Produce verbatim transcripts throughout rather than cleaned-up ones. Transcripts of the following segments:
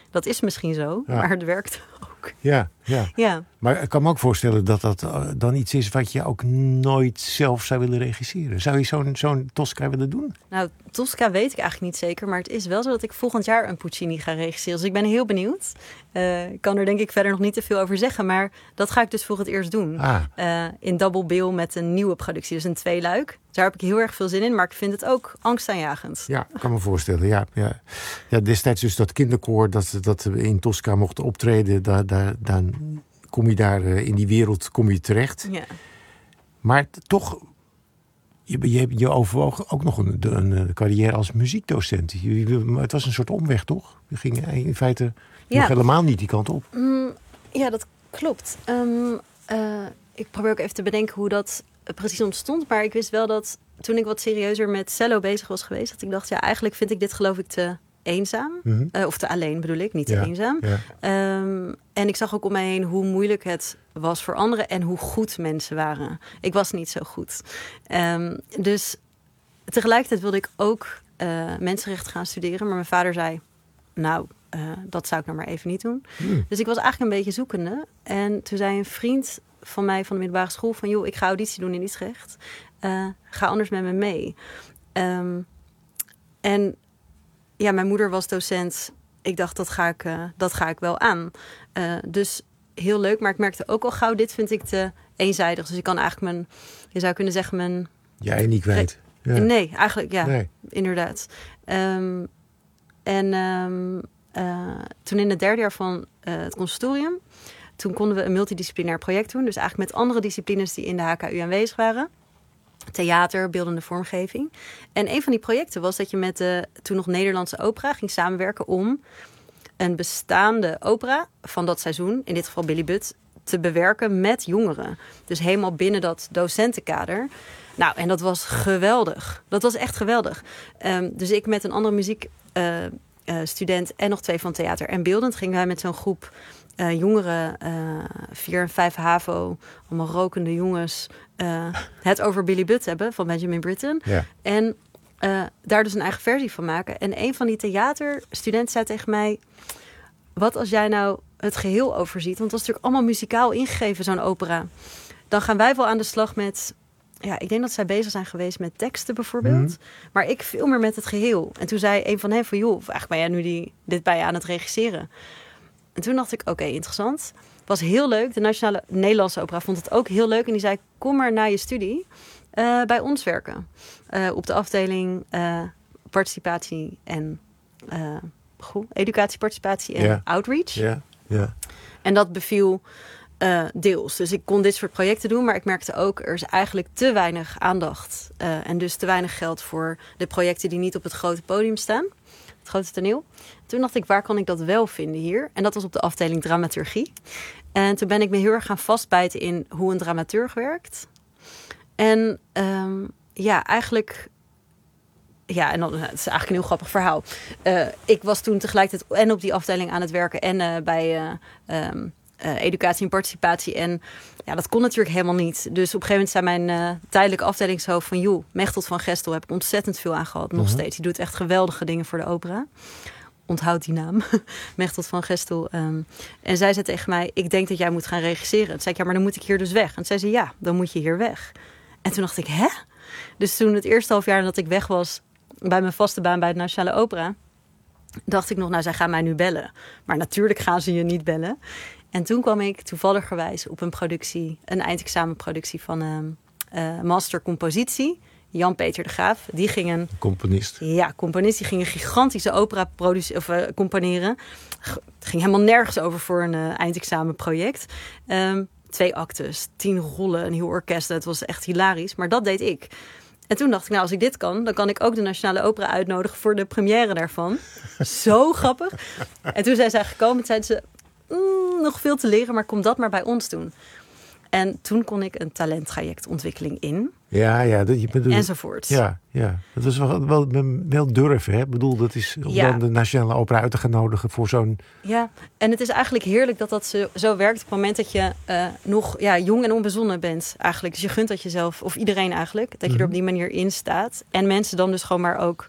dat is misschien zo, ja. maar het werkt ook. Ja, ja. ja. Maar ik kan me ook voorstellen dat dat dan iets is wat je ook nooit zelf zou willen regisseren. Zou je zo'n, zo'n Tosca willen doen? Nou, Tosca weet ik eigenlijk niet zeker, maar het is wel zo dat ik volgend jaar een Puccini ga regisseren. Dus ik ben heel benieuwd. Uh, ik kan er denk ik verder nog niet te veel over zeggen, maar dat ga ik dus voor het eerst doen. Ah. Uh, in double bill met een nieuwe productie, dus een tweeluik. Daar heb ik heel erg veel zin in, maar ik vind het ook angstaanjagend. Ja, ik kan me voorstellen. Ja, ja. Ja, destijds dus dat kinderkoor dat, dat in Tosca mocht optreden, daar, daar, dan kom je daar in die wereld kom je terecht. Ja. Maar t- toch, je, je, je overwoog ook nog een, een, een carrière als muziekdocent. Je, je, het was een soort omweg, toch? Je ging in feite ja. nog helemaal niet die kant op. Mm, ja, dat klopt. Um, uh, ik probeer ook even te bedenken hoe dat precies ontstond. Maar ik wist wel dat toen ik wat serieuzer met cello bezig was geweest, dat ik dacht, ja, eigenlijk vind ik dit geloof ik te eenzaam. Mm-hmm. Uh, of te alleen bedoel ik, niet te ja, eenzaam. Ja. Um, en ik zag ook om mij heen hoe moeilijk het was voor anderen en hoe goed mensen waren. Ik was niet zo goed. Um, dus tegelijkertijd wilde ik ook uh, mensenrecht gaan studeren. Maar mijn vader zei, nou, uh, dat zou ik nou maar even niet doen. Mm. Dus ik was eigenlijk een beetje zoekende. En toen zei een vriend van mij van de middelbare school van, joh, ik ga auditie doen in Utrecht. Uh, ga anders met me mee. Um, en ja, mijn moeder was docent. Ik dacht, dat ga ik, uh, dat ga ik wel aan. Uh, dus heel leuk, maar ik merkte ook al gauw, dit vind ik te eenzijdig. Dus ik kan eigenlijk mijn, je zou kunnen zeggen, mijn... Jij niet kwijt. Ja. Nee, eigenlijk, ja, nee. Inderdaad. Um, en um, uh, toen in het derde jaar van uh, het conservatorium, toen konden we een multidisciplinair project doen. Dus eigenlijk met andere disciplines die in de H K U aanwezig waren. Theater, beeldende vormgeving. En een van die projecten was dat je met de toen nog Nederlandse opera ging samenwerken om een bestaande opera van dat seizoen, in dit geval Billy Budd, te bewerken met jongeren. Dus helemaal binnen dat docentenkader. Nou, en dat was geweldig. Dat was echt geweldig. Um, dus ik met een andere muziekstudent uh, uh, en nog twee van theater en beeldend gingen wij met zo'n groep Uh, jongeren, uh, vier en vijf HAVO, allemaal rokende jongens, uh, het over Billy Budd hebben van Benjamin Britten. Ja. En uh, daar dus een eigen versie van maken. En een van die theaterstudenten zei tegen mij, wat als jij nou het geheel overziet? Want het was natuurlijk allemaal muzikaal ingegeven, zo'n opera. Dan gaan wij wel aan de slag met, ja, ik denk dat zij bezig zijn geweest met teksten bijvoorbeeld. Mm-hmm. Maar ik veel meer met het geheel. En toen zei een van hen van, joh, eigenlijk ben jij nu die, dit bij je aan het regisseren. En toen dacht ik, oké, okay, interessant. Het was heel leuk. De Nationale Nederlandse Opera vond het ook heel leuk. En die zei, kom maar na je studie uh, bij ons werken. Uh, op de afdeling uh, participatie en uh, goed, educatie, participatie en yeah. outreach. Yeah. Yeah. En dat beviel uh, deels. Dus ik kon dit soort projecten doen. Maar ik merkte ook, er is eigenlijk te weinig aandacht. Uh, en dus te weinig geld voor de projecten die niet op het grote podium staan. Het grote toneel. Toen dacht ik, waar kan ik dat wel vinden hier? En dat was op de afdeling dramaturgie. En toen ben ik me heel erg gaan vastbijten in hoe een dramaturg werkt. En um, ja, eigenlijk... Ja, en dan, het is eigenlijk een heel grappig verhaal. Uh, ik was toen tegelijkertijd en op die afdeling aan het werken en uh, bij uh, um, uh, educatie en participatie. En ja, dat kon natuurlijk helemaal niet. Dus op een gegeven moment zei mijn uh, tijdelijke afdelingshoofd van, joh, Mechtelt van Gestel heb ik ontzettend veel aan gehad. Nog uh-huh. steeds. Die doet echt geweldige dingen voor de opera. Onthoud die naam. Mechtelt van Gestel. Um, en zij zei tegen mij, ik denk dat jij moet gaan regisseren. Toen zei ik, ja, maar dan moet ik hier dus weg. En toen zei ze, ja, dan moet je hier weg. En toen dacht ik, hè? Dus toen het eerste half jaar dat ik weg was bij mijn vaste baan bij de Nationale Opera, dacht ik nog, nou, zij gaan mij nu bellen. Maar natuurlijk gaan ze je niet bellen. En toen kwam ik toevalligerwijs op een productie, een eindexamenproductie van een uh, master compositie. Jan-Peter de Graaf, die ging een... Componist. Ja, componist. Die ging een gigantische opera produce- of, uh, componeren. Het ging helemaal nergens over voor een uh, eindexamenproject. Um, twee actes, tien rollen, een heel orkest. Het was echt hilarisch, maar dat deed ik. En toen dacht ik, nou, als ik dit kan, dan kan ik ook de Nationale Opera uitnodigen voor de première daarvan. Zo grappig. En toen zijn zij gekomen, zeiden ze, mm, nog veel te leren, maar kom dat maar bij ons doen. En toen kon ik een talenttrajectontwikkeling in. Ja, ja. Dat, je bedoelt, enzovoort. Ja, ja. Dat was wel, wel, wel durven, hè? Ik bedoel, dat is om ja. dan de Nationale Opera uit te gaan nodigen voor zo'n... Ja, en het is eigenlijk heerlijk dat dat zo, zo werkt op het moment dat je uh, nog ja, jong en onbezonnen bent eigenlijk. Dus je gunt dat jezelf, of iedereen eigenlijk, dat je mm-hmm. er op die manier in staat. En mensen dan dus gewoon maar ook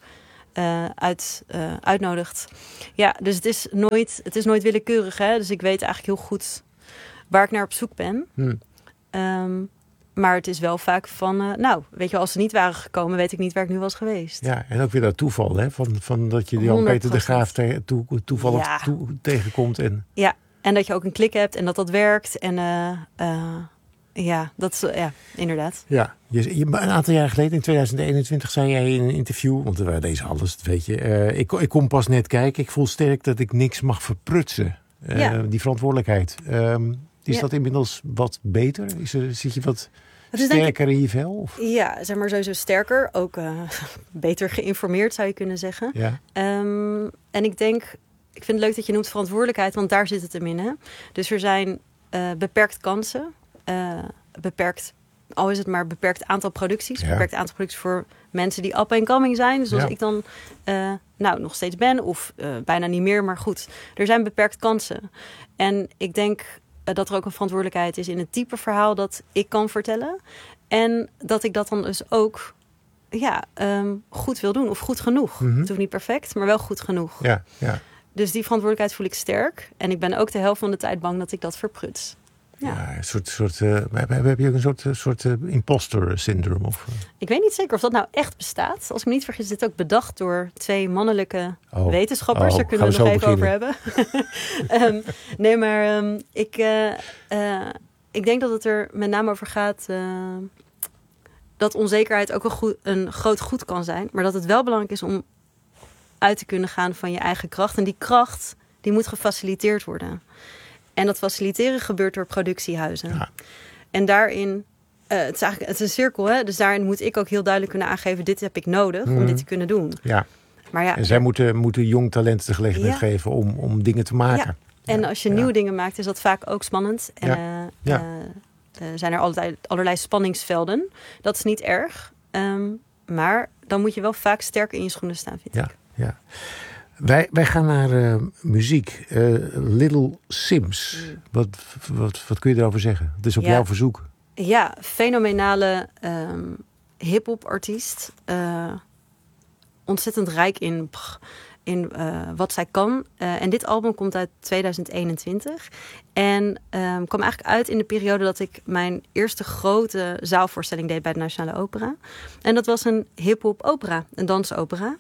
uh, uit, uh, uitnodigt. Ja, dus het is nooit, het is nooit willekeurig. Hè? Dus ik weet eigenlijk heel goed waar ik naar op zoek ben. Hmm. Um, maar het is wel vaak van, uh, nou, weet je wel, als ze niet waren gekomen, weet ik niet waar ik nu was geweest. Ja, en ook weer dat toeval, hè? Van, van dat je Jan-Peter de Graaf te, toe, toevallig ja. toe, tegenkomt. En... Ja, en dat je ook een klik hebt en dat dat werkt. En uh, uh, ja, dat is, ja, inderdaad. Ja, je, je, een aantal jaar geleden, in tweeduizend eenentwintig, zei jij in een interview, want we deze alles, dat weet je. Uh, ik, ik kom pas net kijken, ik voel sterk dat ik niks mag verprutsen. Uh, ja. Die verantwoordelijkheid. Um, is ja. dat inmiddels wat beter? Is er, zit je wat sterker ik, in je vel? Of? Ja, zeg maar sowieso sterker. Ook uh, beter geïnformeerd, zou je kunnen zeggen. Ja. Um, en ik denk, ik vind het leuk dat je noemt verantwoordelijkheid, want daar zit het hem in. Hè? Dus er zijn uh, beperkt kansen. Uh, beperkt, al is het maar beperkt aantal producties. Ja. Beperkt aantal producties voor mensen die up and coming zijn. Zoals ja. ik dan uh, nou, nog steeds ben. Of uh, bijna niet meer, maar goed. Er zijn beperkt kansen. En ik denk uh, dat er ook een verantwoordelijkheid is in het type verhaal dat ik kan vertellen. En dat ik dat dan dus ook ja, um, goed wil doen. Of goed genoeg. Mm-hmm. Het hoeft niet perfect, maar wel goed genoeg. Ja, ja. Dus die verantwoordelijkheid voel ik sterk. En ik ben ook de helft van de tijd bang dat ik dat verpruts. Ja, ja een soort, soort, uh, heb je ook een soort, soort uh, imposter syndroom? Of? Ik weet niet zeker of dat nou echt bestaat. Als ik me niet vergis, is dit ook bedacht door twee mannelijke oh. wetenschappers. Oh, Daar kunnen we, we nog even beginnen. over hebben. um, nee, maar um, ik, uh, uh, ik denk dat het er met name over gaat uh, dat onzekerheid ook een, goed, een groot goed kan zijn. Maar dat het wel belangrijk is om uit te kunnen gaan van je eigen kracht. En die kracht, die moet gefaciliteerd worden. En dat faciliteren gebeurt door productiehuizen. Ja. En daarin, uh, het is eigenlijk het is een cirkel, hè? Dus daarin moet ik ook heel duidelijk kunnen aangeven, dit heb ik nodig mm. om dit te kunnen doen. Ja. Maar ja, en zij moeten, moeten jong talenten de gelegenheid ja. geven om, om dingen te maken. Ja. En ja. als je ja. nieuwe dingen maakt, is dat vaak ook spannend. En ja. Uh, ja. uh, uh, zijn er allerlei, allerlei spanningsvelden. Dat is niet erg. Um, maar dan moet je wel vaak sterk in je schoenen staan, vind ja. ik. Ja. Wij, wij gaan naar uh, muziek. Uh, Little Simz. Mm. Wat, wat, wat kun je erover zeggen? Het is op ja. jouw verzoek. Ja, fenomenale um, hip-hop artiest. Uh, ontzettend rijk in, in uh, wat zij kan. Uh, en dit album komt uit tweeduizend eenentwintig. En um, kwam eigenlijk uit in de periode dat ik mijn eerste grote zaalvoorstelling deed bij de Nationale Opera. En dat was een hip-hop opera, een dansopera.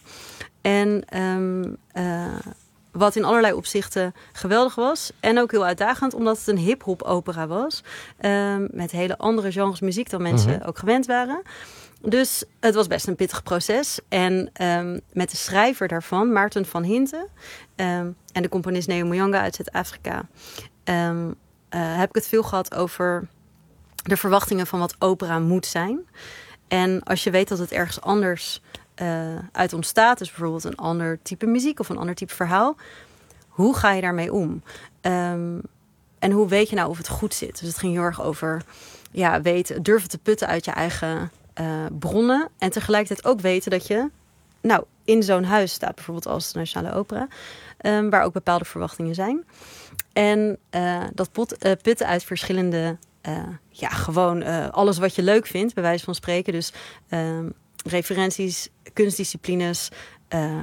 En um, uh, wat in allerlei opzichten geweldig was. En ook heel uitdagend, omdat het een hip-hop opera was. Um, met hele andere genres muziek dan mensen mm-hmm. ook gewend waren. Dus het was best een pittig proces. En um, met de schrijver daarvan, Maarten van Hinten. Um, en de componist Neo Muyanga uit Zuid-Afrika. Um, uh, heb ik het veel gehad over de verwachtingen van wat opera moet zijn. En als je weet dat het ergens anders Uh, uit ontstaat, dus bijvoorbeeld een ander type muziek of een ander type verhaal. Hoe ga je daarmee om? Um, en hoe weet je nou of het goed zit? Dus het ging heel erg over ja, weten, durven te putten uit je eigen uh, bronnen. En tegelijkertijd ook weten dat je nou, in zo'n huis staat, bijvoorbeeld als de Nationale Opera, um, waar ook bepaalde verwachtingen zijn. En uh, dat pot, uh, putten uit verschillende, uh, ja, gewoon uh, alles wat je leuk vindt, bij wijze van spreken. Dus um, referenties, kunstdisciplines. Uh,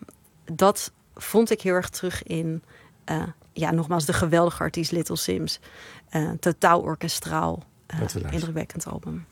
dat vond ik heel erg terug in, uh, ja, nogmaals, de geweldige artiest Little Simz. Uh, totaal orkestraal, uh, indrukwekkend album.